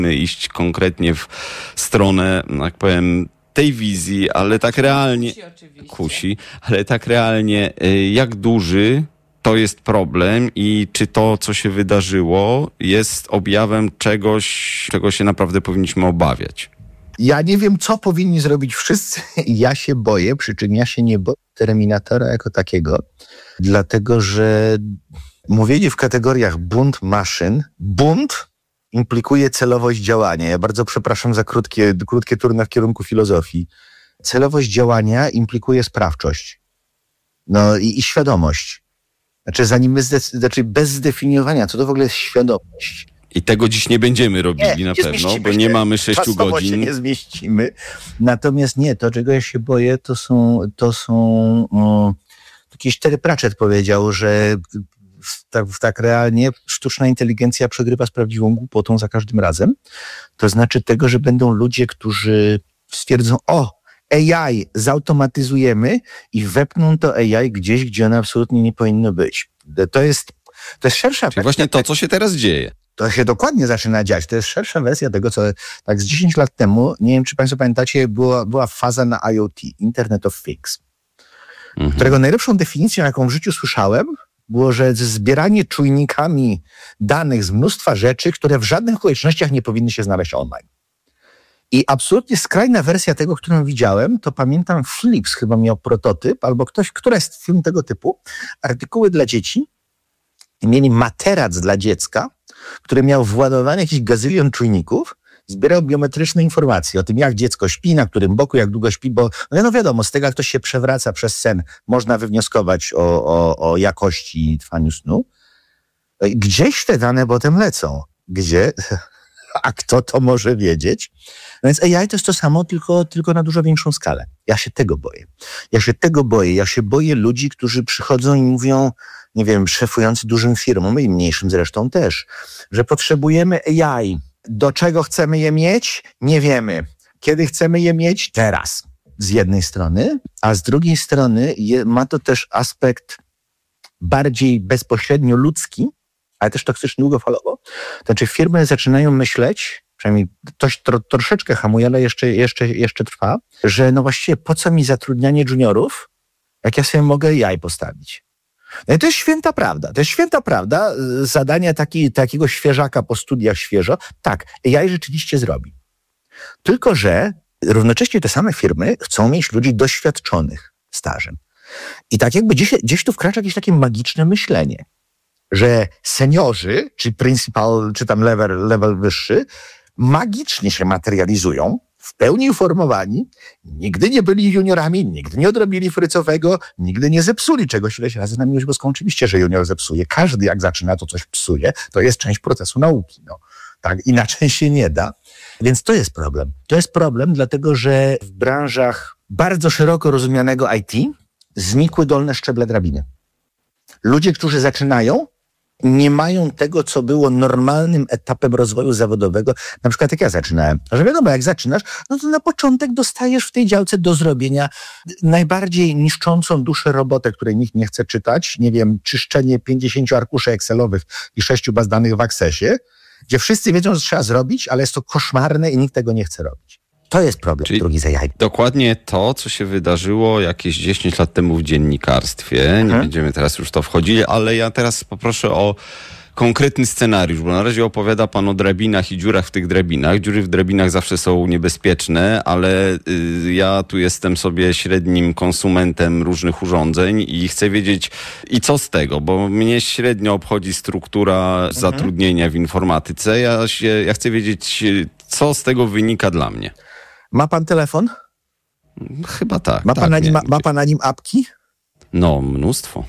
iść konkretnie w stronę, jak powiem, tej wizji, ale tak realnie... Kusi, ale tak realnie, jak duży to jest problem i czy to, co się wydarzyło, jest objawem czegoś, czego się naprawdę powinniśmy obawiać? Ja nie wiem, co powinni zrobić wszyscy. Ja się boję, przy czym ja się nie boję Terminatora jako takiego, dlatego że mówienie w kategoriach bunt maszyn, bunt implikuje celowość działania. Ja bardzo przepraszam za krótkie turny w kierunku filozofii. Celowość działania implikuje sprawczość. No i świadomość. Znaczy bez zdefiniowania, co to w ogóle jest świadomość. I tego dziś nie będziemy robili na pewno, bo nie mamy 6 godzin. Się nie zmieścimy. Natomiast nie, to czego ja się boję, to są kiedyś Terry Pratchett powiedział, że tak realnie sztuczna inteligencja przegrywa z prawdziwą głupotą za każdym razem. To znaczy tego, że będą ludzie, którzy stwierdzą, AI zautomatyzujemy i wepną to AI gdzieś, gdzie ono absolutnie nie powinno być. To jest szersza... Czyli właśnie to, co się teraz dzieje. To się dokładnie zaczyna dziać. To jest szersza wersja tego, co tak z 10 lat temu, nie wiem, czy Państwo pamiętacie, była faza na IoT, Internet of Things, którego najlepszą definicją, jaką w życiu słyszałem, było, że zbieranie czujnikami danych z mnóstwa rzeczy, które w żadnych okolicznościach nie powinny się znaleźć online. I absolutnie skrajna wersja tego, którą widziałem, to pamiętam Philips chyba miał prototyp, albo któraś z firm tego typu, artykuły dla dzieci, i mieli materac dla dziecka, który miał władowany jakiś gazylion czujników, zbierał biometryczne informacje o tym, jak dziecko śpi, na którym boku, jak długo śpi, bo no wiadomo, z tego, jak ktoś się przewraca przez sen, można wywnioskować o jakości i trwaniu snu. Gdzieś te dane potem lecą. Gdzie? A kto to może wiedzieć? No więc AI to jest to samo, tylko na dużo większą skalę. Ja się tego boję. Ja się boję ludzi, którzy przychodzą i mówią, nie wiem, szefujący dużym firmom i mniejszym zresztą też, że potrzebujemy AI. Do czego chcemy je mieć? Nie wiemy. Kiedy chcemy je mieć? Teraz. Z jednej strony, a z drugiej strony ma to też aspekt bardziej bezpośrednio ludzki, ale też toksyczny długofalowo. To znaczy firmy zaczynają myśleć, przynajmniej troszeczkę hamuje, ale jeszcze trwa, że no właściwie po co mi zatrudnianie juniorów, jak ja sobie mogę AI postawić. No i to jest święta prawda. To jest święta prawda. Zadania takiego świeżaka po studiach świeżo. Tak, AI rzeczywiście zrobi. Tylko że równocześnie te same firmy chcą mieć ludzi doświadczonych stażem. I tak jakby gdzieś tu wkracza jakieś takie magiczne myślenie, że seniorzy, czy principal, czy tam level wyższy, magicznie się materializują, w pełni uformowani, nigdy nie byli juniorami, nigdy nie odrobili frycowego, nigdy nie zepsuli czegoś ileś razy na miłość boską. Oczywiście, że junior zepsuje. Każdy jak zaczyna, to coś psuje. To jest część procesu nauki. No. Tak, inaczej się nie da. Więc to jest problem. To jest problem, dlatego że w branżach bardzo szeroko rozumianego IT znikły dolne szczeble drabiny. Ludzie, którzy zaczynają, nie mają tego, co było normalnym etapem rozwoju zawodowego. Na przykład jak ja zaczynałem. Że wiadomo, jak zaczynasz, no to na początek dostajesz w tej działce do zrobienia najbardziej niszczącą duszę robotę, której nikt nie chce czytać. Nie wiem, czyszczenie 50 arkuszy Excelowych i 6 baz danych w Accessie, gdzie wszyscy wiedzą, co trzeba zrobić, ale jest to koszmarne i nikt tego nie chce robić. To jest problem, czyli drugi z AI. Dokładnie to, co się wydarzyło jakieś 10 lat temu w dziennikarstwie. Nie będziemy teraz już w to wchodzili, ale ja teraz poproszę o konkretny scenariusz, bo na razie opowiada pan o drabinach i dziurach w tych drabinach. Dziury w drabinach zawsze są niebezpieczne, ale ja tu jestem sobie średnim konsumentem różnych urządzeń i chcę wiedzieć, i co z tego, bo mnie średnio obchodzi struktura zatrudnienia w informatyce. Ja chcę wiedzieć, co z tego wynika dla mnie. Ma pan telefon? Chyba tak. Ma pan na nim apki? No, mnóstwo.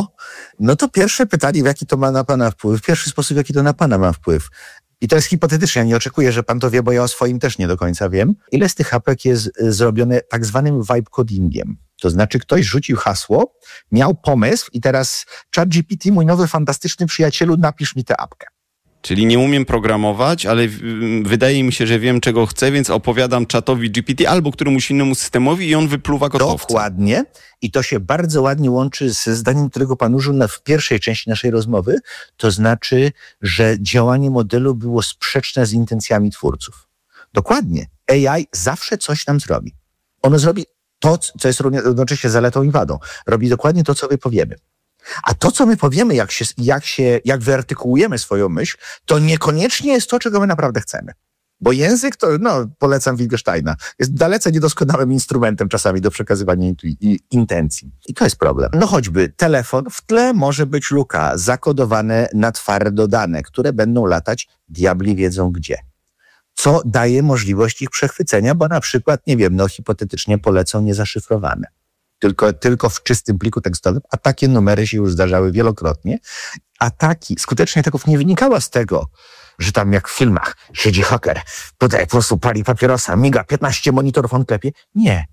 No to pierwsze pytanie, w jaki to ma na pana wpływ? Pierwszy sposób, w jaki to na pana ma wpływ. I to jest hipotetyczne, ja nie oczekuję, że pan to wie, bo ja o swoim też nie do końca wiem. Ile z tych apek jest zrobione tak zwanym vibe codingiem? To znaczy ktoś rzucił hasło, miał pomysł i teraz ChatGPT, mój nowy fantastyczny przyjacielu, napisz mi tę apkę. Czyli nie umiem programować, ale wydaje mi się, że wiem, czego chcę, więc opowiadam czatowi GPT albo któremuś innemu systemowi i on wypluwa gotowca. Dokładnie. I to się bardzo ładnie łączy ze zdaniem, którego pan użył w pierwszej części naszej rozmowy. To znaczy, że działanie modelu było sprzeczne z intencjami twórców. Dokładnie. AI zawsze coś nam zrobi. Ono zrobi to, co jest jednocześnie zaletą i wadą. Robi dokładnie to, co my powiemy. A to, co my powiemy, jak wyartykułujemy swoją myśl, to niekoniecznie jest to, czego my naprawdę chcemy. Bo język to, polecam Wittgensteina, jest dalece niedoskonałym instrumentem czasami do przekazywania intencji. I to jest problem. Choćby telefon, w tle może być luka, zakodowane na twardo dane, które będą latać, diabli wiedzą gdzie. Co daje możliwość ich przechwycenia, bo na przykład, hipotetycznie polecą niezaszyfrowane. Tylko w czystym pliku tekstowym, a takie numery się już zdarzały wielokrotnie. Skuteczność ataków nie wynikała z tego, że tam jak w filmach siedzi haker, tutaj po prostu pali papierosa, miga, 15 monitorów on klepie. Nie.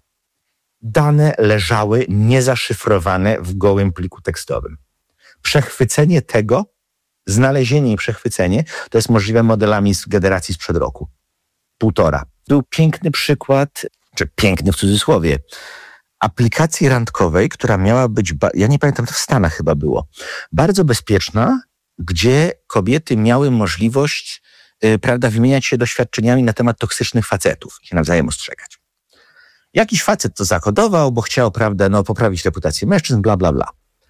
Dane leżały niezaszyfrowane w gołym pliku tekstowym. Przechwycenie tego, znalezienie i przechwycenie, to jest możliwe modelami z generacji sprzed roku. 1,5. Był piękny przykład, czy piękny w cudzysłowie, aplikacji randkowej, która miała być, ja nie pamiętam, to w Stanach chyba było, bardzo bezpieczna, gdzie kobiety miały możliwość, wymieniać się doświadczeniami na temat toksycznych facetów, się nawzajem ostrzegać. Jakiś facet to zakodował, bo chciał, poprawić reputację mężczyzn, bla, bla, bla.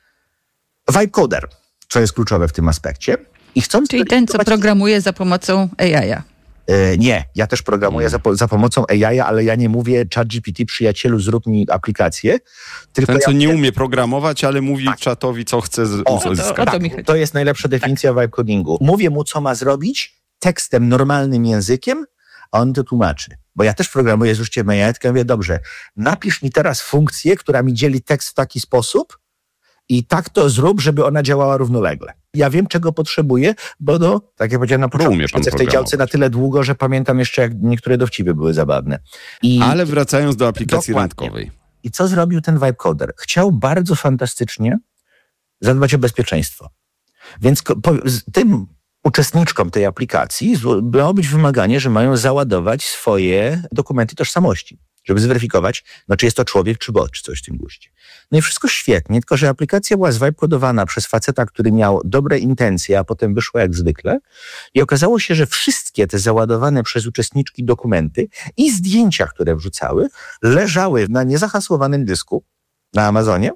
Vibe coder, co jest kluczowe w tym aspekcie. Czyli ten, co programuje za pomocą AI-a. Nie, ja też programuję za pomocą AI, ale ja nie mówię ChatGPT, przyjacielu, zrób mi aplikację. Tylko ten, co nie umie programować, ale mówi czatowi, co chce uzyskać. To jest najlepsza definicja vibe codingu. Mówię mu, co ma zrobić tekstem, normalnym językiem, a on to tłumaczy. Bo ja też programuję z użyciem AI, tylko mówię, dobrze, napisz mi teraz funkcję, która mi dzieli tekst w taki sposób i tak to zrób, żeby ona działała równolegle. Ja wiem, czego potrzebuję, bo tak jak powiedziałem na początku, siedzę w tej działce na tyle długo, że pamiętam jeszcze, jak niektóre dowcipy były zabawne. Ale wracając do aplikacji randkowej. I co zrobił ten vibe coder? Chciał bardzo fantastycznie zadbać o bezpieczeństwo. Więc tym uczestniczkom tej aplikacji miało być wymaganie, że mają załadować swoje dokumenty tożsamości, żeby zweryfikować, czy jest to człowiek, czy bot, czy coś w tym guście. I wszystko świetnie, tylko że aplikacja była zwipe-kodowana przez faceta, który miał dobre intencje, a potem wyszło jak zwykle i okazało się, że wszystkie te załadowane przez uczestniczki dokumenty i zdjęcia, które wrzucały, leżały na niezahasłowanym dysku na Amazonie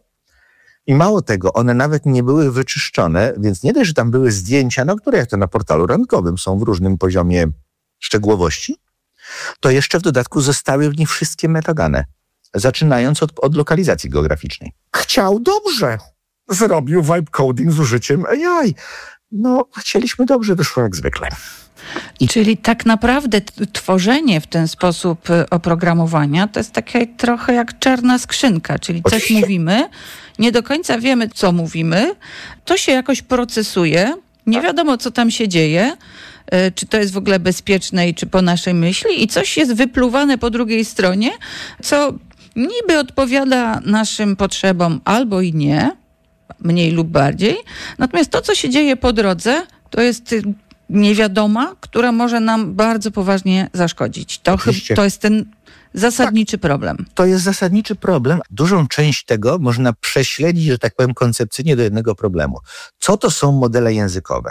i mało tego, one nawet nie były wyczyszczone, więc nie dość, że tam były zdjęcia, które jak to na portalu randkowym są w różnym poziomie szczegółowości, to jeszcze w dodatku zostały w nich wszystkie metadane, zaczynając od lokalizacji geograficznej. Chciał dobrze. Zrobił vibe coding z użyciem AI. Chcieliśmy dobrze, wyszło jak zwykle. Czyli tak naprawdę tworzenie w ten sposób oprogramowania to jest takie trochę jak czarna skrzynka, czyli coś mówimy, nie do końca wiemy, co mówimy, to się jakoś procesuje, nie wiadomo, co tam się dzieje, czy to jest w ogóle bezpieczne i czy po naszej myśli i coś jest wypluwane po drugiej stronie, co niby odpowiada naszym potrzebom albo i nie, mniej lub bardziej, natomiast to, co się dzieje po drodze, to jest niewiadoma, która może nam bardzo poważnie zaszkodzić. To jest ten zasadniczy problem. To jest zasadniczy problem. Dużą część tego można prześledzić, że tak powiem, koncepcyjnie do jednego problemu. Co to są modele językowe?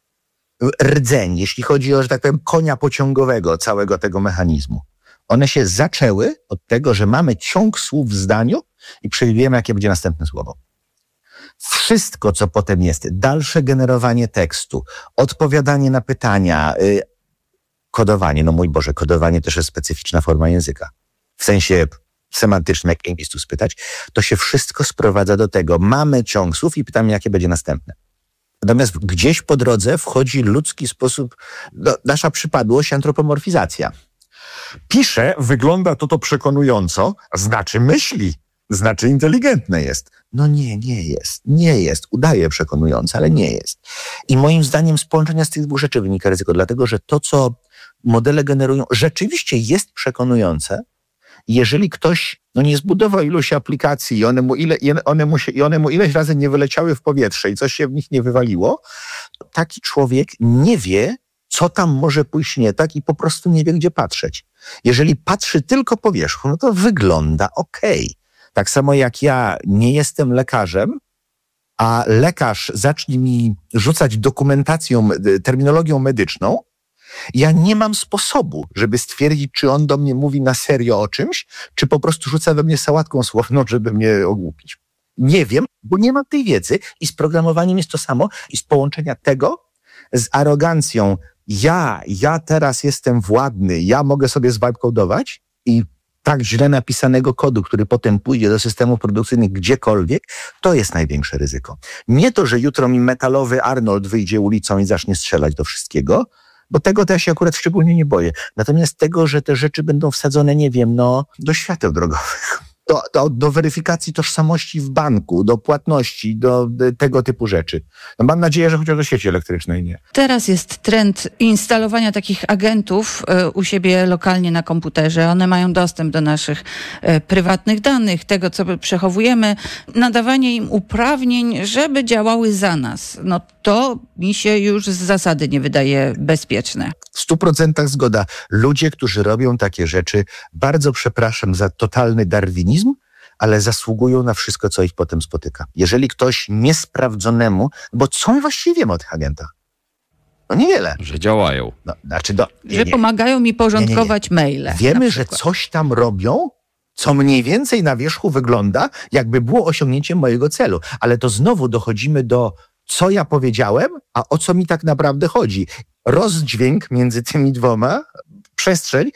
Rdzeń, jeśli chodzi o, że tak powiem, konia pociągowego całego tego mechanizmu. One się zaczęły od tego, że mamy ciąg słów w zdaniu i przewidujemy, jakie będzie następne słowo. Wszystko, co potem jest, dalsze generowanie tekstu, odpowiadanie na pytania, kodowanie, mój Boże, kodowanie też jest specyficzna forma języka. W sensie semantycznym, jak English tu spytać, to się wszystko sprowadza do tego. Mamy ciąg słów i pytamy, jakie będzie następne. Natomiast gdzieś po drodze wchodzi ludzki sposób, nasza przypadłość, antropomorfizacja. Pisze, wygląda to przekonująco, znaczy myśli, znaczy inteligentne jest. Nie jest. Udaje przekonujące, ale nie jest. I moim zdaniem z połączenia z tych dwóch rzeczy wynika ryzyko, dlatego że to, co modele generują, rzeczywiście jest przekonujące Jeżeli ktoś nie zbudował iluś aplikacji i one mu ileś razy nie wyleciały w powietrze i coś się w nich nie wywaliło, taki człowiek nie wie, co tam może pójść nie tak i po prostu nie wie, gdzie patrzeć. Jeżeli patrzy tylko po wierzchu, no to wygląda okej. Tak samo jak ja nie jestem lekarzem, a lekarz zacznie mi rzucać dokumentacją, terminologią medyczną, ja nie mam sposobu, żeby stwierdzić, czy on do mnie mówi na serio o czymś, czy po prostu rzuca we mnie sałatką słowną, żeby mnie ogłupić. Nie wiem, bo nie mam tej wiedzy i z programowaniem jest to samo i z połączenia tego z arogancją. Ja teraz jestem władny, ja mogę sobie zwipe-codować i tak źle napisanego kodu, który potem pójdzie do systemów produkcyjnych gdziekolwiek, to jest największe ryzyko. Nie to, że jutro mi metalowy Arnold wyjdzie ulicą i zacznie strzelać do wszystkiego, bo tego to ja się akurat szczególnie nie boję. Natomiast tego, że te rzeczy będą wsadzone, nie wiem, do świateł drogowych, do weryfikacji tożsamości w banku, do płatności, do tego typu rzeczy. No mam nadzieję, że chociaż do sieci elektrycznej nie. Teraz jest trend instalowania takich agentów u siebie lokalnie na komputerze. One mają dostęp do naszych prywatnych danych, tego, co przechowujemy, nadawanie im uprawnień, żeby działały za nas. No to mi się już z zasady nie wydaje bezpieczne. W 100% zgoda. Ludzie, którzy robią takie rzeczy, bardzo przepraszam za totalny darwinizm, ale zasługują na wszystko, co ich potem spotyka. Jeżeli ktoś niesprawdzonemu, bo co my właściwie wiemy o tych agentach? No niewiele. Że działają. Że pomagają mi porządkować maile. Wiemy, że coś tam robią, co mniej więcej na wierzchu wygląda, jakby było osiągnięciem mojego celu. Ale to znowu dochodzimy do co ja powiedziałem, a o co mi tak naprawdę chodzi. Rozdźwięk między tymi dwoma, przestrzeń,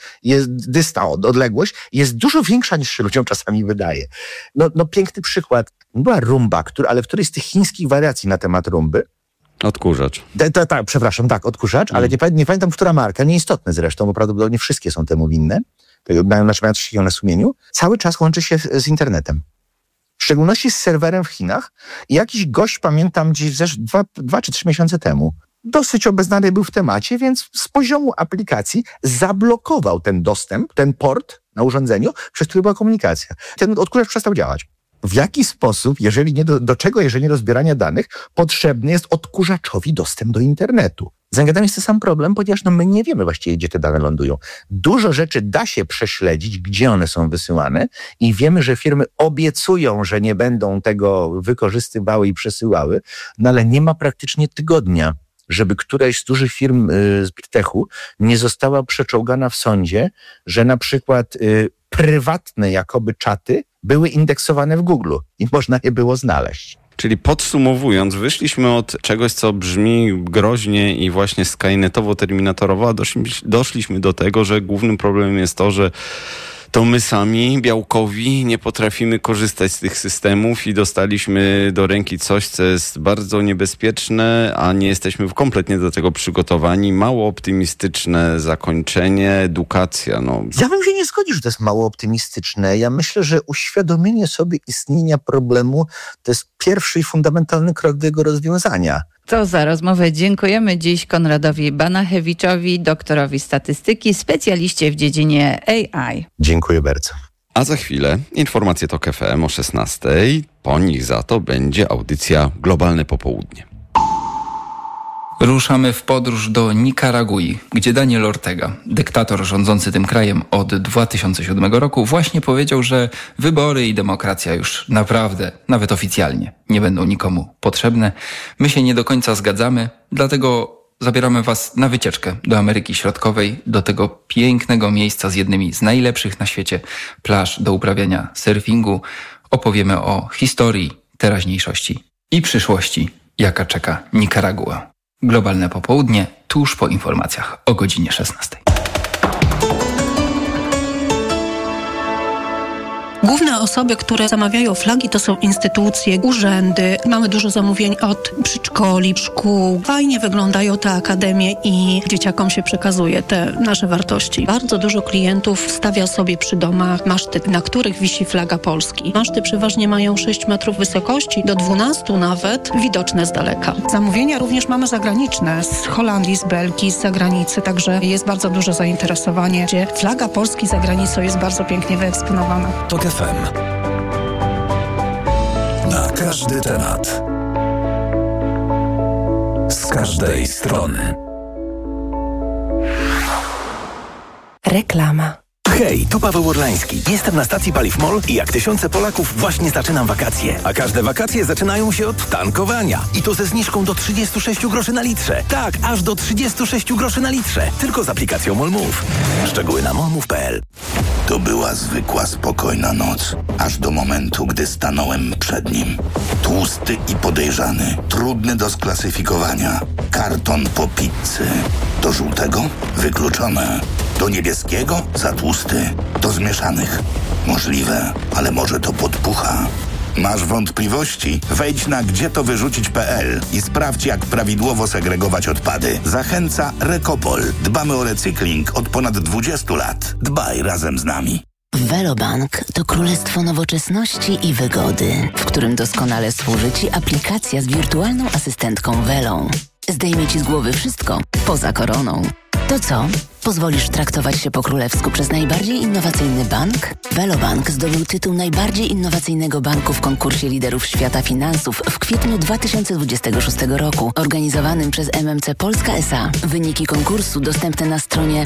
odległość jest dużo większa niż się ludziom czasami wydaje. No piękny przykład. Była rumba, w którejś z tych chińskich wariacji na temat rumby. Odkurzacz. Tak, odkurzacz, ale nie pamiętam, która marka, nieistotne zresztą, bo prawdopodobnie wszystkie są temu winne. Mają coś takiego na sumieniu. Cały czas łączy się z internetem. W szczególności z serwerem w Chinach. I jakiś gość, pamiętam, gdzieś 2 czy 3 miesiące temu, dosyć obeznany był w temacie, więc z poziomu aplikacji zablokował ten dostęp, ten port na urządzeniu, przez który była komunikacja. Ten odkurzacz przestał działać. W jaki sposób, jeżeli nie do zbierania danych, potrzebny jest odkurzaczowi dostęp do internetu? Z zagadami jest ten sam problem, ponieważ my nie wiemy właściwie, gdzie te dane lądują. Dużo rzeczy da się prześledzić, gdzie one są wysyłane i wiemy, że firmy obiecują, że nie będą tego wykorzystywały i przesyłały, no ale nie ma praktycznie tygodnia, żeby któraś z dużych firm z Big Techu nie została przeczołgana w sądzie, że na przykład prywatne jakoby czaty były indeksowane w Google i można je było znaleźć. Czyli podsumowując, wyszliśmy od czegoś, co brzmi groźnie i właśnie skynetowo-terminatorowo, a doszliśmy do tego, że głównym problemem jest to, że to my sami, białkowi, nie potrafimy korzystać z tych systemów i dostaliśmy do ręki coś, co jest bardzo niebezpieczne, a nie jesteśmy kompletnie do tego przygotowani. Mało optymistyczne zakończenie, edukacja. Ja bym się nie zgodził, że to jest mało optymistyczne. Ja myślę, że uświadomienie sobie istnienia problemu to jest pierwszy i fundamentalny krok do jego rozwiązania. To za rozmowę dziękujemy dziś Konradowi Banachewiczowi, doktorowi statystyki, specjaliście w dziedzinie AI. Dziękuję bardzo. A za chwilę informacje TOK FM o 16:00. Po nich za to będzie audycja Globalne Popołudnie. Ruszamy w podróż do Nikaragui, gdzie Daniel Ortega, dyktator rządzący tym krajem od 2007 roku, właśnie powiedział, że wybory i demokracja już naprawdę, nawet oficjalnie, nie będą nikomu potrzebne. My się nie do końca zgadzamy, dlatego zabieramy Was na wycieczkę do Ameryki Środkowej, do tego pięknego miejsca z jednymi z najlepszych na świecie plaż do uprawiania surfingu. Opowiemy o historii, teraźniejszości i przyszłości, jaka czeka Nikaraguę. Globalne Popołudnie tuż po informacjach o godzinie 16:00. Główne Główne osoby, które zamawiają flagi, to są instytucje, urzędy. Mamy dużo zamówień od przedszkoli, szkół. Fajnie wyglądają te akademie i dzieciakom się przekazuje te nasze wartości. Bardzo dużo klientów stawia sobie przy domach maszty, na których wisi flaga Polski. Maszty przeważnie mają 6 metrów wysokości, do 12 nawet, widoczne z daleka. Zamówienia również mamy zagraniczne, z Holandii, z Belgii, z zagranicy, także jest bardzo duże zainteresowanie, gdzie flaga Polski za granicą jest bardzo pięknie wyeksponowana. TOK FM. Na każdy temat. Z każdej strony. Reklama. Hej, tu Paweł Orlański. Jestem na stacji Paliw MOL i jak tysiące Polaków właśnie zaczynam wakacje. A każde wakacje zaczynają się od tankowania. I to ze zniżką do 36 groszy na litrze. Tak, aż do 36 groszy na litrze. Tylko z aplikacją MOL Move. Szczegóły na molmove.pl. To była zwykła, spokojna noc. Aż do momentu, gdy stanąłem przed nim. Tłusty i podejrzany. Trudny do sklasyfikowania. Karton po pizzy. Do żółtego? Wykluczone. Do niebieskiego? Za tłusty. Do zmieszanych? Możliwe, ale może to podpucha. Masz wątpliwości? Wejdź na gdzietowyrzucić.pl i sprawdź, jak prawidłowo segregować odpady. Zachęca Recopol. Dbamy o recykling od ponad 20 lat. Dbaj razem z nami. Velobank to królestwo nowoczesności i wygody, w którym doskonale służy Ci aplikacja z wirtualną asystentką Velą. Zdejmie Ci z głowy wszystko, poza koroną. To co? Pozwolisz traktować się po królewsku przez najbardziej innowacyjny bank? Velobank zdobył tytuł najbardziej innowacyjnego banku w konkursie liderów świata finansów w kwietniu 2026 roku, organizowanym przez MMC Polska S.A. Wyniki konkursu dostępne na stronie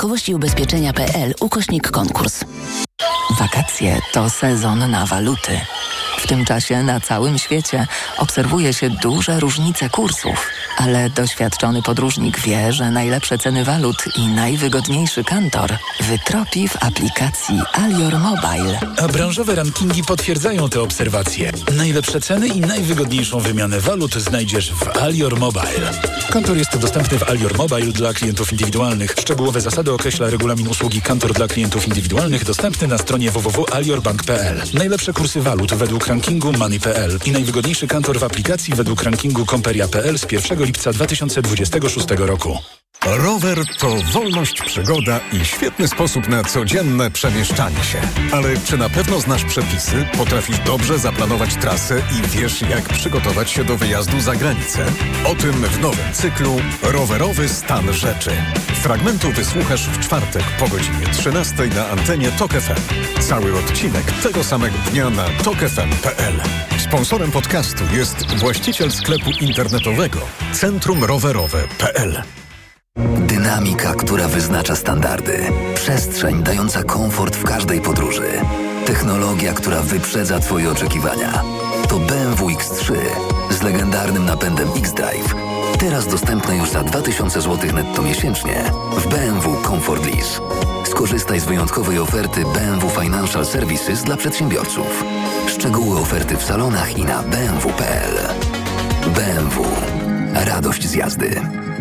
bankowościiubezpieczenia.pl/konkurs. Wakacje to sezon na waluty. W tym czasie na całym świecie obserwuje się duże różnice kursów, ale doświadczony podróżnik wie, że najlepsze ceny walut i najwygodniejszy kantor wytropi w aplikacji Alior Mobile. A branżowe rankingi potwierdzają te obserwacje. Najlepsze ceny i najwygodniejszą wymianę walut znajdziesz w Alior Mobile. Kantor jest dostępny w Alior Mobile dla klientów indywidualnych. Szczegółowe zasady określa regulamin usługi Kantor dla klientów indywidualnych dostępny na stronie www.aliorbank.pl. Najlepsze kursy walut według rankingu Money.pl i najwygodniejszy kantor w aplikacji według rankingu Komperia.pl z 1 lipca 2026 roku. Rower to wolność, przygoda i świetny sposób na codzienne przemieszczanie się. Ale czy na pewno znasz przepisy, potrafisz dobrze zaplanować trasę i wiesz, jak przygotować się do wyjazdu za granicę? O tym w nowym cyklu Rowerowy stan rzeczy. Fragmentu wysłuchasz w czwartek po godzinie 13 na antenie TOK FM. Cały odcinek tego samego dnia na tokfm.pl. Sponsorem podcastu jest właściciel sklepu internetowego centrumrowerowe.pl. Dynamika, która wyznacza standardy. Przestrzeń dająca komfort w każdej podróży. Technologia, która wyprzedza Twoje oczekiwania. To BMW X3 z legendarnym napędem X-Drive. Teraz dostępne już za 2000 zł netto miesięcznie w BMW Comfort Lease. Skorzystaj z wyjątkowej oferty BMW Financial Services dla przedsiębiorców. Szczegóły oferty w salonach i na bmw.pl. BMW. Radość z jazdy.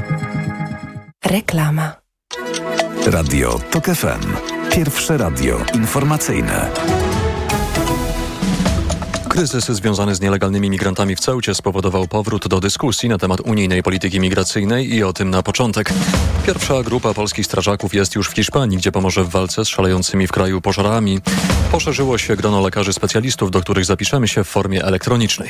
Reklama. Radio TOK FM. Pierwsze radio informacyjne. Kryzys związany z nielegalnymi migrantami w Ceucie spowodował powrót do dyskusji na temat unijnej polityki migracyjnej i o tym na początek. Pierwsza grupa polskich strażaków jest już w Hiszpanii, gdzie pomoże w walce z szalejącymi w kraju pożarami. Poszerzyło się grono lekarzy specjalistów, do których zapiszemy się w formie elektronicznej.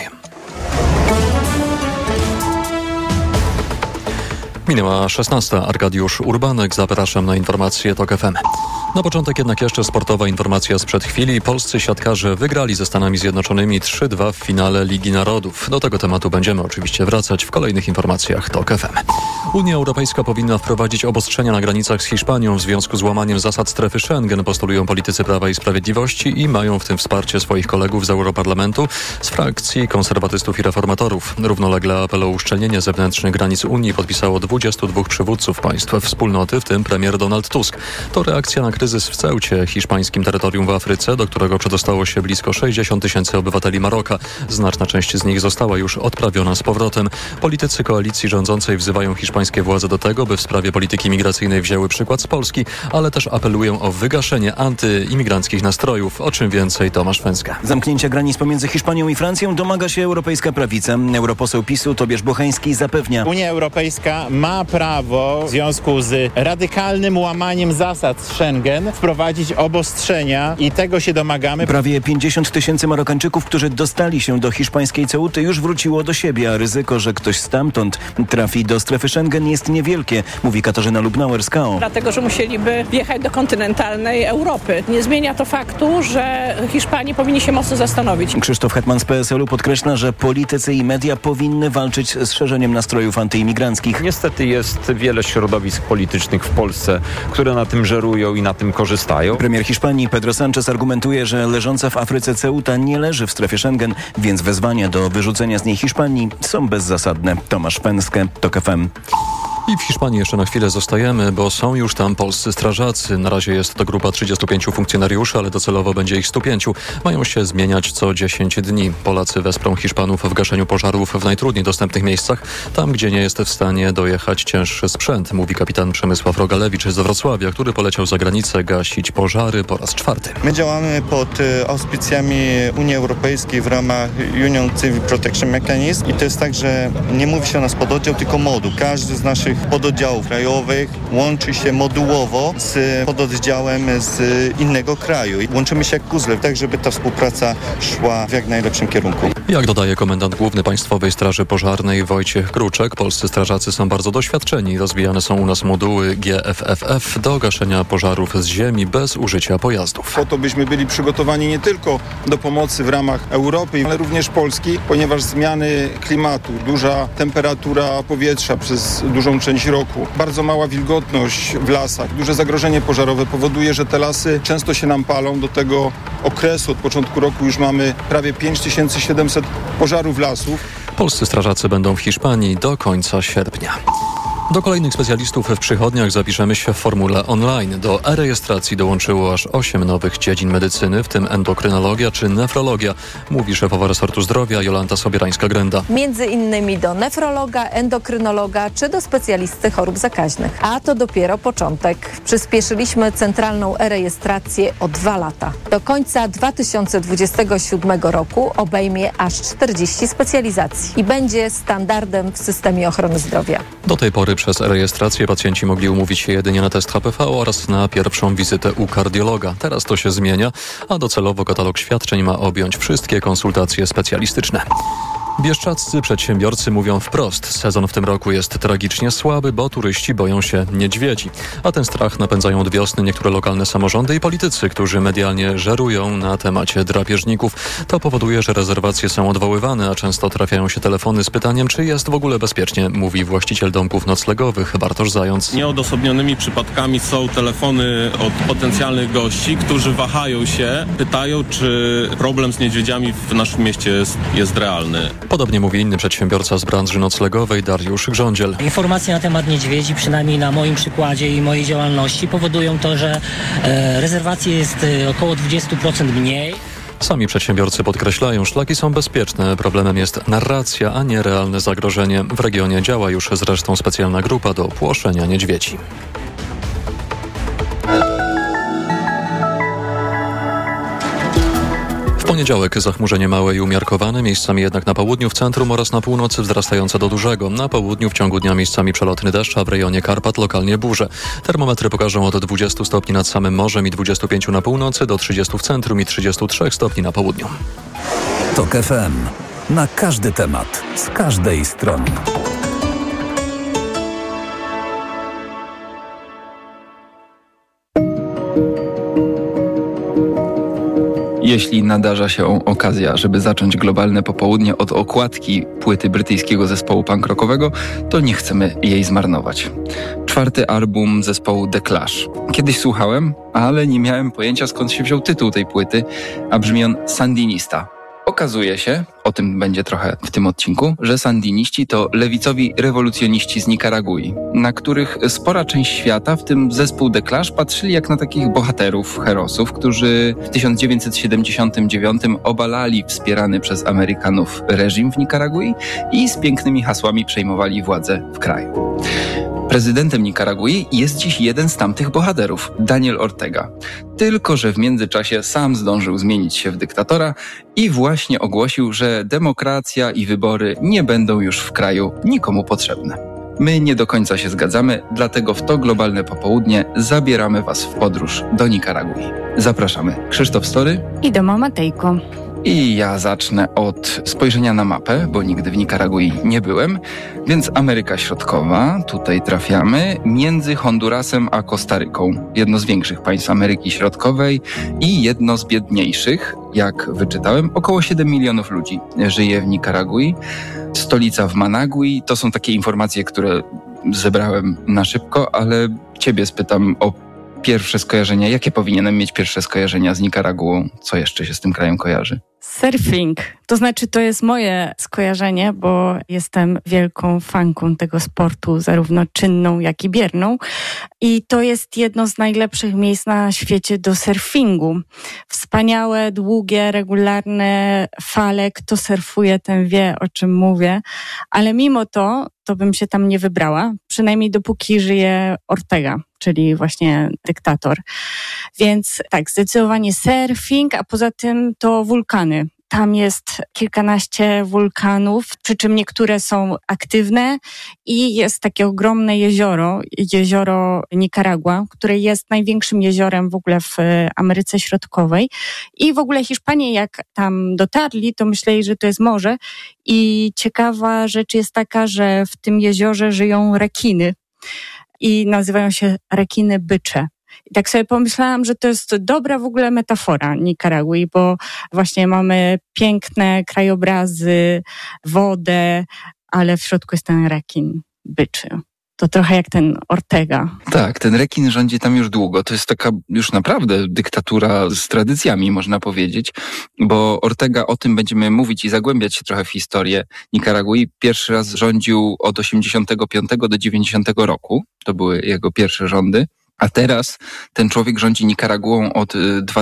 Minęła 16. Arkadiusz Urbanek. Zapraszam na informacje TOK FM. Na początek jednak jeszcze sportowa informacja sprzed chwili. Polscy siatkarze wygrali ze Stanami Zjednoczonymi 3-2 w finale Ligi Narodów. Do tego tematu będziemy oczywiście wracać w kolejnych informacjach TOK FM. Unia Europejska powinna wprowadzić obostrzenia na granicach z Hiszpanią w związku z łamaniem zasad strefy Schengen, postulują politycy Prawa i Sprawiedliwości i mają w tym wsparcie swoich kolegów z Europarlamentu, z frakcji konserwatystów i reformatorów. Równolegle apel o uszczelnienie zewnętrznych granic Unii podpisało 22 przywódców państw wspólnoty, w tym premier Donald Tusk. To reakcja na kryzys w Ceucie, hiszpańskim terytorium w Afryce, do którego przedostało się blisko 60 000 obywateli Maroka. Znaczna część z nich została już odprawiona z powrotem. Politycy koalicji rządzącej wzywają Hiszpanię hiszpańskie władze do tego, by w sprawie polityki migracyjnej wzięły przykład z Polski, ale też apelują o wygaszenie antyimigranckich nastrojów. O czym więcej Tomasz Fęska. Zamknięcia granic pomiędzy Hiszpanią i Francją domaga się europejska prawica. Europoseł PiS-u Tobiasz Bocheński zapewnia: Unia Europejska ma prawo w związku z radykalnym łamaniem zasad Schengen wprowadzić obostrzenia i tego się domagamy. Prawie 50 000 Marokańczyków, którzy dostali się do hiszpańskiej Ceuty, już wróciło do siebie, a ryzyko, że ktoś stamtąd trafi do strefy Schengen, jest niewielkie, mówi Katarzyna Lubnauer z KO. Dlatego, że musieliby wjechać do kontynentalnej Europy. Nie zmienia to faktu, że Hiszpanie powinni się mocno zastanowić. Krzysztof Hetman z PSL-u podkreśla, że politycy i media powinny walczyć z szerzeniem nastrojów antyimigranckich. Niestety jest wiele środowisk politycznych w Polsce, które na tym żerują i na tym korzystają. Premier Hiszpanii Pedro Sánchez argumentuje, że leżąca w Afryce Ceuta nie leży w strefie Schengen, więc wezwania do wyrzucenia z niej Hiszpanii są bezzasadne. Tomasz Pęskę, TOK FM. I w Hiszpanii jeszcze na chwilę zostajemy, bo są już tam polscy strażacy. Na razie jest to grupa 35 funkcjonariuszy, ale docelowo będzie ich 105. Mają się zmieniać co 10 dni. Polacy wesprą Hiszpanów w gaszeniu pożarów w najtrudniej dostępnych miejscach, tam gdzie nie jest w stanie dojechać cięższy sprzęt, mówi kapitan Przemysław Rogalewicz z Wrocławia, który poleciał za granicę gasić pożary po raz 4. My działamy pod auspicjami Unii Europejskiej w ramach Union Civil Protection Mechanism i to jest tak, że nie mówi się o nas pododdział, tylko moduł. Każdy z naszych pododdziałów krajowych łączy się modułowo z pododdziałem z innego kraju. I łączymy się jak puzzle, tak żeby ta współpraca szła w jak najlepszym kierunku. Jak dodaje komendant główny Państwowej Straży Pożarnej Wojciech Kruczek, polscy strażacy są bardzo doświadczeni. Rozwijane są u nas moduły GFFF do gaszenia pożarów z ziemi bez użycia pojazdów. Po to byśmy byli przygotowani nie tylko do pomocy w ramach Europy, ale również Polski, ponieważ zmiany klimatu, duża temperatura powietrza przez dużą część roku, bardzo mała wilgotność w lasach, duże zagrożenie pożarowe powoduje, że te lasy często się nam palą. Do tego okresu od początku roku już mamy prawie 5700 pożarów lasów. Polscy strażacy będą w Hiszpanii do końca sierpnia. Do kolejnych specjalistów w przychodniach zapiszemy się w formule online. Do e-rejestracji dołączyło aż 8 nowych dziedzin medycyny, w tym endokrynologia czy nefrologia, mówi szefowa resortu zdrowia Jolanta Sobierańska-Grenda. Między innymi do nefrologa, endokrynologa czy do specjalisty chorób zakaźnych. A to dopiero początek. Przyspieszyliśmy centralną e-rejestrację o 2 lata. Do końca 2027 roku obejmie aż 40 specjalizacji i będzie standardem w systemie ochrony zdrowia. Do tej pory przez rejestrację pacjenci mogli umówić się jedynie na test HPV oraz na pierwszą wizytę u kardiologa. Teraz to się zmienia, a docelowo katalog świadczeń ma objąć wszystkie konsultacje specjalistyczne. Bieszczadzcy przedsiębiorcy mówią wprost, sezon w tym roku jest tragicznie słaby, bo turyści boją się niedźwiedzi. A ten strach napędzają od wiosny niektóre lokalne samorządy i politycy, którzy medialnie żerują na temacie drapieżników. To powoduje, że rezerwacje są odwoływane, a często trafiają się telefony z pytaniem, czy jest w ogóle bezpiecznie, mówi właściciel domków noclegowych Bartosz Zając. Nieodosobnionymi przypadkami są telefony od potencjalnych gości, którzy wahają się, pytają, czy problem z niedźwiedziami w naszym mieście jest realny. Podobnie mówi inny przedsiębiorca z branży noclegowej Dariusz Grządziel. Informacje na temat niedźwiedzi, przynajmniej na moim przykładzie i mojej działalności, powodują to, że rezerwacji jest około 20% mniej. Sami przedsiębiorcy podkreślają, szlaki są bezpieczne. Problemem jest narracja, a nie realne zagrożenie. W regionie działa już zresztą specjalna grupa do płoszenia niedźwiedzi. W poniedziałek zachmurzenie małe i umiarkowane, miejscami jednak na południu, w centrum oraz na północy wzrastające do dużego. Na południu w ciągu dnia miejscami przelotny deszcz, a w rejonie Karpat lokalnie burze. Termometry pokażą od 20 stopni nad samym morzem i 25 na północy do 30 w centrum i 33 stopni na południu. TOK FM. Na każdy temat, z każdej strony. Jeśli nadarza się okazja, żeby zacząć globalne popołudnie od okładki płyty brytyjskiego zespołu punk rockowego, to nie chcemy jej zmarnować. 4. album zespołu The Clash. Kiedyś słuchałem, ale nie miałem pojęcia, skąd się wziął tytuł tej płyty, a brzmi on Sandinista. Okazuje się, o tym będzie trochę w tym odcinku, że sandiniści to lewicowi rewolucjoniści z Nikaragui, na których spora część świata, w tym zespół The Clash, patrzyli jak na takich bohaterów, herosów, którzy w 1979 obalali wspierany przez Amerykanów reżim w Nikaragui i z pięknymi hasłami przejmowali władzę w kraju. Prezydentem Nikaragui jest dziś jeden z tamtych bohaterów, Daniel Ortega. Tylko że w międzyczasie sam zdążył zmienić się w dyktatora i właśnie ogłosił, że demokracja i wybory nie będą już w kraju nikomu potrzebne. My nie do końca się zgadzamy, dlatego w to globalne popołudnie zabieramy Was w podróż do Nikaragui. Zapraszamy. Krzysztof Story i Doma Matejko. I ja zacznę od spojrzenia na mapę, bo nigdy w Nikaragui nie byłem, więc Ameryka Środkowa, tutaj trafiamy, między Hondurasem a Kostaryką. Jedno z większych państw Ameryki Środkowej i jedno z biedniejszych, jak wyczytałem, około 7 milionów ludzi żyje w Nikaragui. Stolica w Managui, to są takie informacje, które zebrałem na szybko, ale ciebie spytam o pierwsze skojarzenia. Jakie powinienem mieć pierwsze skojarzenia z Nikaraguą? Co jeszcze się z tym krajem kojarzy? Surfing. To znaczy, to jest moje skojarzenie, bo jestem wielką fanką tego sportu, zarówno czynną, jak i bierną. I to jest jedno z najlepszych miejsc na świecie do surfingu. Wspaniałe, długie, regularne fale. Kto surfuje, ten wie, o czym mówię. Ale mimo to bym się tam nie wybrała. Przynajmniej dopóki żyje Ortega, czyli właśnie dyktator. Więc tak, zdecydowanie surfing, a poza tym to wulkany. Tam jest kilkanaście wulkanów, przy czym niektóre są aktywne i jest takie ogromne jezioro Nicaragua, które jest największym jeziorem w ogóle w Ameryce Środkowej. I w ogóle Hiszpanie, jak tam dotarli, to myśleli, że to jest morze. I ciekawa rzecz jest taka, że w tym jeziorze żyją rekiny i nazywają się rekiny bycze. I tak sobie pomyślałam, że to jest dobra w ogóle metafora Nikaragui, bo właśnie mamy piękne krajobrazy, wodę, ale w środku jest ten rekin byczy. To trochę jak ten Ortega. Tak, ten rekin rządzi tam już długo. To jest taka już naprawdę dyktatura z tradycjami, można powiedzieć, bo Ortega, o tym będziemy mówić i zagłębiać się trochę w historię Nikaragui. Pierwszy raz rządził od 85 do 90 roku. To były jego pierwsze rządy. A teraz ten człowiek rządzi Nikaraguą od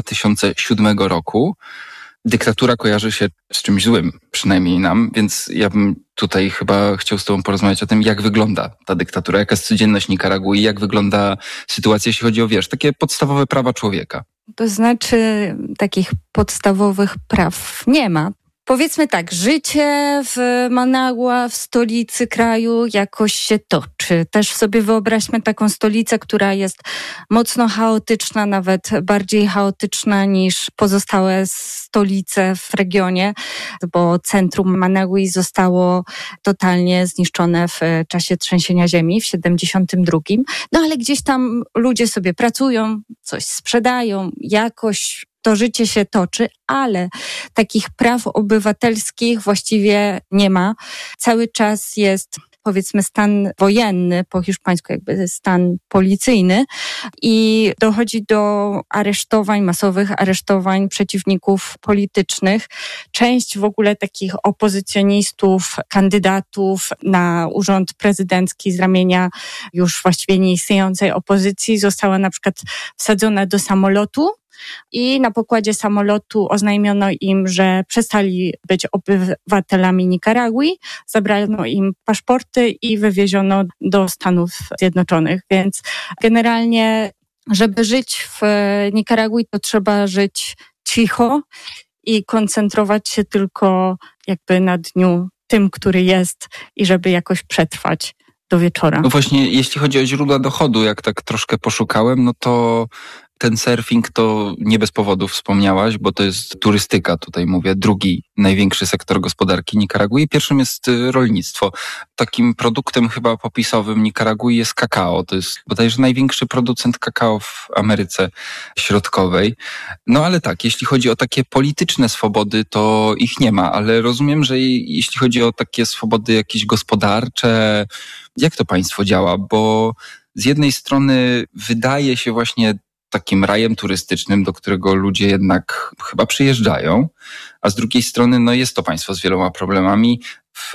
2007 roku. Dyktatura kojarzy się z czymś złym, przynajmniej nam, więc ja bym tutaj chyba chciał z tobą porozmawiać o tym, jak wygląda ta dyktatura, jaka jest codzienność Nikaragui, jak wygląda sytuacja, jeśli chodzi o, takie podstawowe prawa człowieka. To znaczy, takich podstawowych praw nie ma. Powiedzmy tak, życie w Managua, w stolicy kraju jakoś się toczy. Też sobie wyobraźmy taką stolicę, która jest mocno chaotyczna, nawet bardziej chaotyczna niż pozostałe stolice w regionie, bo centrum Managui zostało totalnie zniszczone w czasie trzęsienia ziemi w 72. No ale gdzieś tam ludzie sobie pracują, coś sprzedają, jakoś to życie się toczy, ale takich praw obywatelskich właściwie nie ma. Cały czas jest, powiedzmy, stan wojenny, po hiszpańsku jakby stan policyjny i dochodzi do aresztowań, masowych aresztowań przeciwników politycznych. Część w ogóle takich opozycjonistów, kandydatów na urząd prezydencki z ramienia już właściwie nieistniejącej opozycji została na przykład wsadzona do samolotu. I na pokładzie samolotu oznajmiono im, że przestali być obywatelami Nikaragui, zabrano im paszporty i wywieziono do Stanów Zjednoczonych. Więc generalnie, żeby żyć w Nikaragui, to trzeba żyć cicho i koncentrować się tylko jakby na dniu tym, który jest i żeby jakoś przetrwać do wieczora. No właśnie, jeśli chodzi o źródła dochodu, jak tak troszkę poszukałem, no to ten surfing to nie bez powodu wspomniałaś, bo to jest turystyka, tutaj mówię, drugi największy sektor gospodarki Nikaragui. Pierwszym jest rolnictwo. Takim produktem chyba popisowym Nikaragui jest kakao. To jest bodajże największy producent kakao w Ameryce Środkowej. No ale tak, jeśli chodzi o takie polityczne swobody, to ich nie ma, ale rozumiem, że jeśli chodzi o takie swobody jakieś gospodarcze, jak to państwo działa? Bo z jednej strony wydaje się właśnie takim rajem turystycznym, do którego ludzie jednak chyba przyjeżdżają, a z drugiej strony jest to państwo z wieloma problemami. W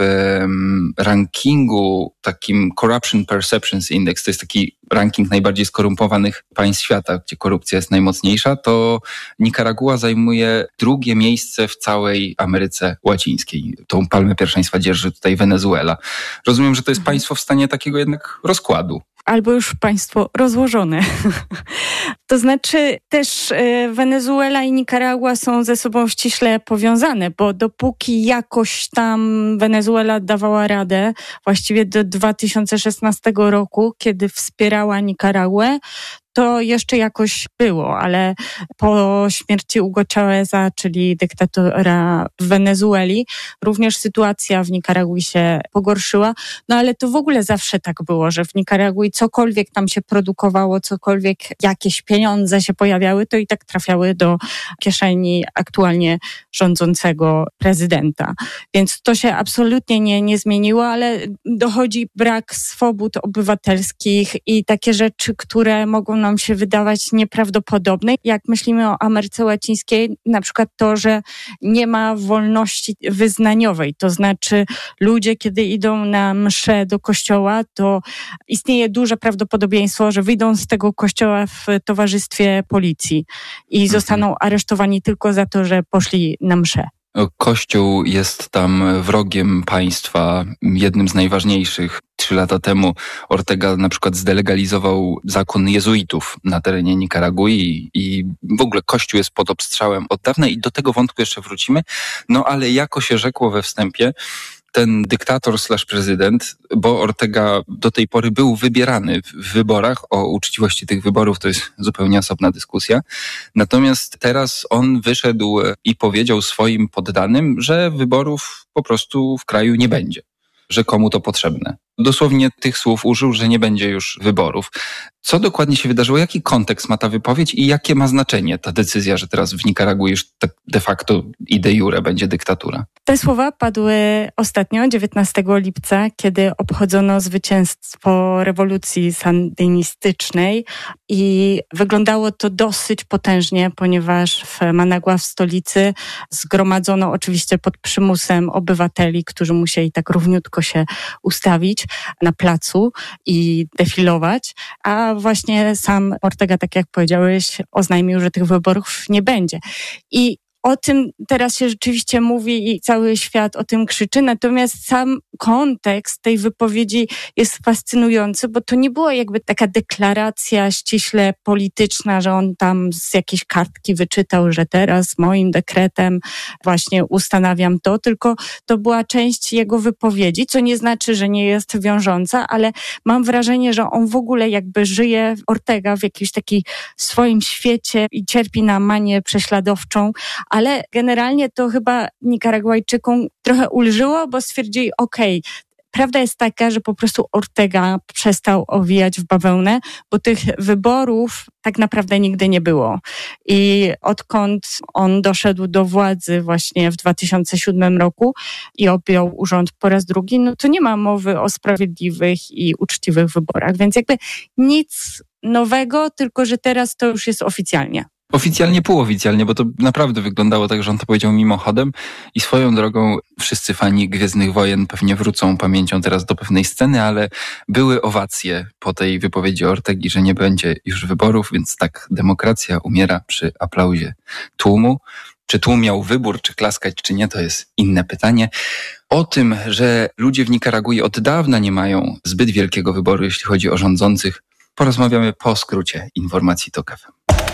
rankingu takim Corruption Perceptions Index, to jest taki ranking najbardziej skorumpowanych państw świata, gdzie korupcja jest najmocniejsza, to Nikaragua zajmuje 2. miejsce w całej Ameryce Łacińskiej. Tą palmę pierwszeństwa dzierży tutaj Wenezuela. Rozumiem, że to jest państwo w stanie takiego jednak rozkładu. Albo już państwo rozłożone. To znaczy też Wenezuela i Nikaragua są ze sobą ściśle powiązane, bo dopóki jakoś tam Wenezuela dawała radę, właściwie do 2016 roku, kiedy wspierała Nikaraguę, to jeszcze jakoś było, ale po śmierci Hugo Cháveza, czyli dyktatora w Wenezueli, również sytuacja w Nikaragui się pogorszyła. Ale to w ogóle zawsze tak było, że w Nikaragui cokolwiek tam się produkowało, cokolwiek jakieś pieniądze się pojawiały, to i tak trafiały do kieszeni aktualnie rządzącego prezydenta. Więc to się absolutnie nie zmieniło, ale dochodzi brak swobód obywatelskich i takie rzeczy, które mogą nam się wydawać nieprawdopodobne. Jak myślimy o Ameryce Łacińskiej, na przykład to, że nie ma wolności wyznaniowej. To znaczy ludzie, kiedy idą na mszę do kościoła, to istnieje duże prawdopodobieństwo, że wyjdą z tego kościoła w towarzystwie policji i zostaną aresztowani tylko za to, że poszli na mszę. Kościół jest tam wrogiem państwa, jednym z najważniejszych. 3 lata temu Ortega na przykład zdelegalizował zakon jezuitów na terenie Nikaragui i w ogóle Kościół jest pod obstrzałem od dawna i do tego wątku jeszcze wrócimy. Ale jako się rzekło we wstępie, ten dyktator / prezydent, bo Ortega do tej pory był wybierany w wyborach, o uczciwości tych wyborów to jest zupełnie osobna dyskusja. Natomiast teraz on wyszedł i powiedział swoim poddanym, że wyborów po prostu w kraju nie będzie, że komu to potrzebne. Dosłownie tych słów użył, że nie będzie już wyborów. Co dokładnie się wydarzyło? Jaki kontekst ma ta wypowiedź i jakie ma znaczenie ta decyzja, że teraz w Nikaragui już de facto i de jure będzie dyktatura? Te słowa padły ostatnio, 19 lipca, kiedy obchodzono zwycięstwo rewolucji sandynistycznej i wyglądało to dosyć potężnie, ponieważ w Managua, w stolicy, zgromadzono oczywiście pod przymusem obywateli, którzy musieli tak równiutko się ustawić na placu i defilować, a właśnie sam Ortega, tak jak powiedziałeś, oznajmił, że tych wyborów nie będzie. I o tym teraz się rzeczywiście mówi i cały świat o tym krzyczy, natomiast sam kontekst tej wypowiedzi jest fascynujący, bo to nie była jakby taka deklaracja ściśle polityczna, że on tam z jakiejś kartki wyczytał, że teraz moim dekretem właśnie ustanawiam to, tylko to była część jego wypowiedzi, co nie znaczy, że nie jest wiążąca, ale mam wrażenie, że on w ogóle jakby żyje, Ortega, w jakimś takim swoim świecie i cierpi na manię prześladowczą, ale generalnie to chyba Nikaragujczykom trochę ulżyło, bo stwierdzili, prawda jest taka, że po prostu Ortega przestał owijać w bawełnę, bo tych wyborów tak naprawdę nigdy nie było. I odkąd on doszedł do władzy właśnie w 2007 roku i objął urząd po raz drugi, to nie ma mowy o sprawiedliwych i uczciwych wyborach. Więc jakby nic nowego, tylko że teraz to już jest oficjalnie. Oficjalnie, półoficjalnie, bo to naprawdę wyglądało tak, że on to powiedział mimochodem i swoją drogą wszyscy fani Gwiezdnych Wojen pewnie wrócą pamięcią teraz do pewnej sceny, ale były owacje po tej wypowiedzi Ortegi, że nie będzie już wyborów, więc tak, demokracja umiera przy aplauzie tłumu. Czy tłum miał wybór, czy klaskać, czy nie, to jest inne pytanie. O tym, że ludzie w Nikaragui od dawna nie mają zbyt wielkiego wyboru, jeśli chodzi o rządzących, porozmawiamy po skrócie informacji TOK FM.